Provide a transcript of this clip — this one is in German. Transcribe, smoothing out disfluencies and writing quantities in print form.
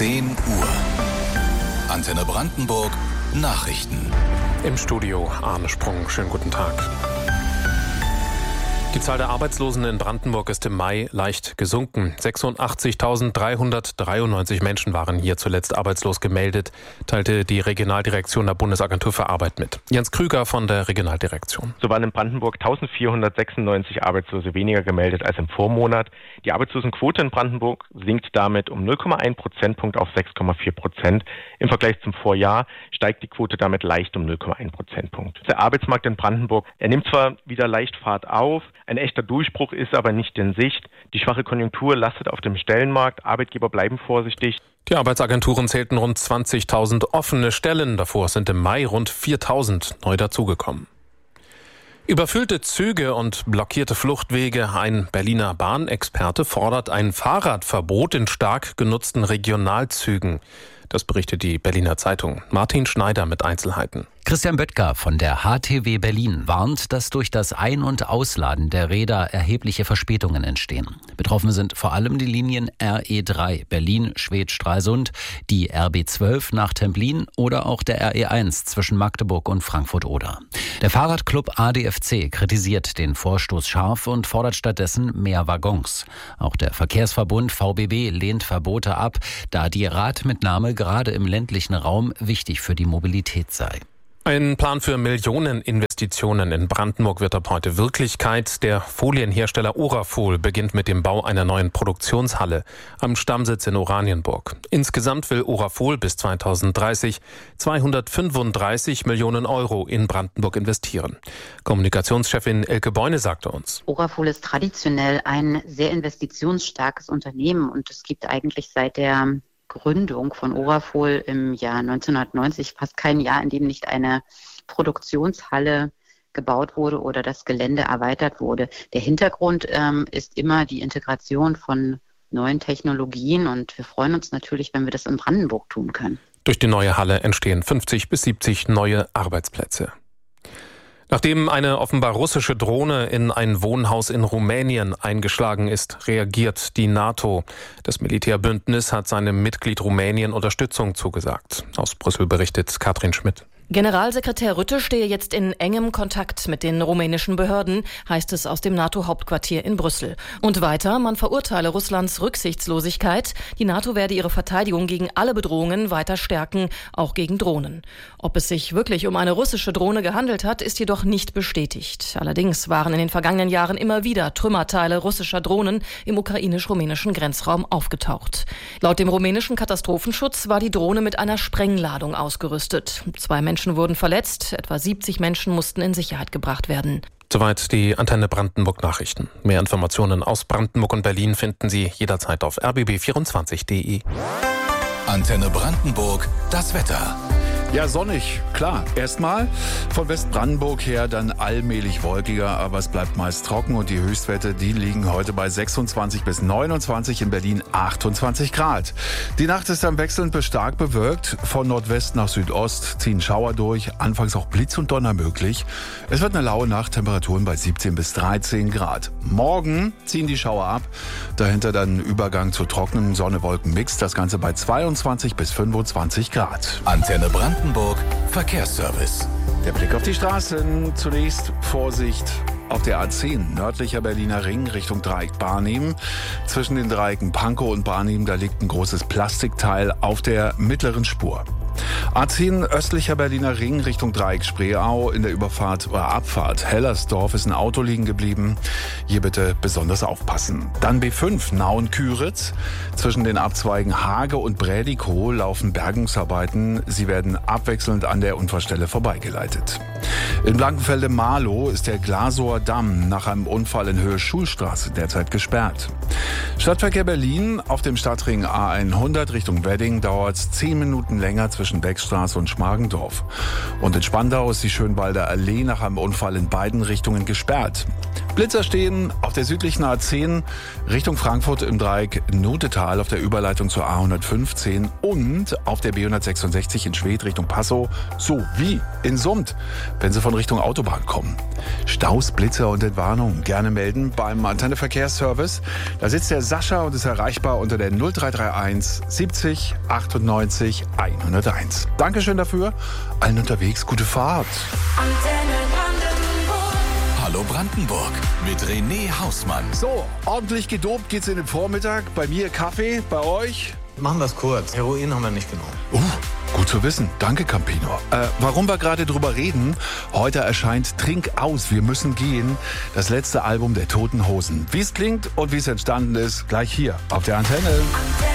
10 Uhr. Antenne Brandenburg Nachrichten. Im Studio Arne Sprung. Schönen guten Tag. Die Zahl der Arbeitslosen in Brandenburg ist im Mai leicht gesunken. 86.393 Menschen waren hier zuletzt arbeitslos gemeldet, teilte die Regionaldirektion der Bundesagentur für Arbeit mit. Jens Krüger von der Regionaldirektion. So waren in Brandenburg 1496 Arbeitslose weniger gemeldet als im Vormonat. Die Arbeitslosenquote in Brandenburg sinkt damit um 0,1 Prozentpunkt auf 6,4%. Im Vergleich zum Vorjahr steigt die Quote damit leicht um 0,1 Prozentpunkt. Der Arbeitsmarkt in Brandenburg, er nimmt zwar wieder leicht Fahrt auf, ein echter Durchbruch ist aber nicht in Sicht. Die schwache Konjunktur lastet auf dem Stellenmarkt. Arbeitgeber bleiben vorsichtig. Die Arbeitsagenturen zählten rund 20.000 offene Stellen. Davor sind im Mai rund 4.000 neu dazugekommen. Überfüllte Züge und blockierte Fluchtwege. Ein Berliner Bahnexperte fordert ein Fahrradverbot in stark genutzten Regionalzügen. Das berichtet die Berliner Zeitung. Martin Schneider mit Einzelheiten. Christian Böttger von der HTW Berlin warnt, dass durch das Ein- und Ausladen der Räder erhebliche Verspätungen entstehen. Betroffen sind vor allem die Linien RE3 Berlin-Schwedt-Stralsund, die RB12 nach Templin oder auch der RE1 zwischen Magdeburg und Frankfurt-Oder. Der Fahrradclub ADFC kritisiert den Vorstoß scharf und fordert stattdessen mehr Waggons. Auch der Verkehrsverbund VBB lehnt Verbote ab, da die Radmitnahme gerade im ländlichen Raum wichtig für die Mobilität sei. Ein Plan für Millioneninvestitionen in Brandenburg wird ab heute Wirklichkeit. Der Folienhersteller Orafol beginnt mit dem Bau einer neuen Produktionshalle am Stammsitz in Oranienburg. Insgesamt will Orafol bis 2030 235 Millionen Euro in Brandenburg investieren. Kommunikationschefin Elke Beune sagte uns: Orafol ist traditionell ein sehr investitionsstarkes Unternehmen und es gibt eigentlich seit der Gründung von Orafol im Jahr 1990 fast kein Jahr, in dem nicht eine Produktionshalle gebaut wurde oder das Gelände erweitert wurde. Der Hintergrund ist immer die Integration von neuen Technologien und wir freuen uns natürlich, wenn wir das in Brandenburg tun können. Durch die neue Halle entstehen 50 bis 70 neue Arbeitsplätze. Nachdem eine offenbar russische Drohne in ein Wohnhaus in Rumänien eingeschlagen ist, reagiert die NATO. Das Militärbündnis hat seinem Mitglied Rumänien Unterstützung zugesagt. Aus Brüssel berichtet Katrin Schmidt. Generalsekretär Rutte stehe jetzt in engem Kontakt mit den rumänischen Behörden, heißt es aus dem NATO-Hauptquartier in Brüssel. Und weiter, man verurteile Russlands Rücksichtslosigkeit. Die NATO werde ihre Verteidigung gegen alle Bedrohungen weiter stärken, auch gegen Drohnen. Ob es sich wirklich um eine russische Drohne gehandelt hat, ist jedoch nicht bestätigt. Allerdings waren in den vergangenen Jahren immer wieder Trümmerteile russischer Drohnen im ukrainisch-rumänischen Grenzraum aufgetaucht. Laut dem rumänischen Katastrophenschutz war die Drohne mit einer Sprengladung ausgerüstet. 2 Menschen wurden verletzt, etwa 70 Menschen mussten in Sicherheit gebracht werden. Soweit die Antenne Brandenburg Nachrichten. Mehr Informationen aus Brandenburg und Berlin finden Sie jederzeit auf rbb24.de. Antenne Brandenburg, das Wetter. Ja, sonnig, klar. Erstmal von Westbrandenburg her dann allmählich wolkiger, aber es bleibt meist trocken und die Höchstwerte, die liegen heute bei 26 bis 29, in Berlin 28 Grad. Die Nacht ist dann wechselnd bis stark bewölkt. Von Nordwest nach Südost ziehen Schauer durch, anfangs auch Blitz und Donner möglich. Es wird eine laue Nacht, Temperaturen bei 17 bis 13 Grad. Morgen ziehen die Schauer ab, dahinter dann Übergang zu trockenem Sonne-Wolken-Mix, das Ganze bei 22 bis 25 Grad. Antenne Brandenburg Verkehrsservice. Der Blick auf die Straßen. Zunächst Vorsicht auf der A10, nördlicher Berliner Ring Richtung Dreieck Barnim. Zwischen den Dreiecken Pankow und Barnim, da liegt ein großes Plastikteil auf der mittleren Spur. A10 östlicher Berliner Ring Richtung Dreieck Spreeau, in der Überfahrt oder Abfahrt Hellersdorf ist ein Auto liegen geblieben. Hier bitte besonders aufpassen. Dann B5 Nauen-Küritz. Zwischen den Abzweigen Hage und Brädikow laufen Bergungsarbeiten. Sie werden abwechselnd an der Unfallstelle vorbeigeleitet. In Blankenfelde-Marlow ist der Glasower Damm nach einem Unfall in Höhe Schulstraße derzeit gesperrt. Stadtverkehr Berlin auf dem Stadtring A100 Richtung Wedding dauert es 10 Minuten länger zwischen Beckstraße und Schmargendorf. Und in Spandau ist die Schönwalder Allee nach einem Unfall in beiden Richtungen gesperrt. Blitzer stehen auf der südlichen A10 Richtung Frankfurt im Dreieck Notetal auf der Überleitung zur A115 und auf der B166 in Schwedt Richtung Passau sowie in Summt wenn Sie von Richtung Autobahn kommen. Staus, Blitzer und Entwarnungen gerne melden beim Antenne Verkehrsservice. Da sitzt der Sascha und ist erreichbar unter der 0331 70 98 101. Dankeschön dafür. Allen unterwegs gute Fahrt. Hallo Brandenburg mit René Hausmann. So, ordentlich gedopt geht's in den Vormittag. Bei mir Kaffee, bei euch? Machen wir es kurz. Heroin haben wir nicht genommen. Gut zu wissen. Danke, Campino. Warum wir gerade drüber reden, heute erscheint Trink aus, wir müssen gehen, das letzte Album der Toten Hosen. Wie es klingt und wie es entstanden ist, gleich hier auf der Antenne.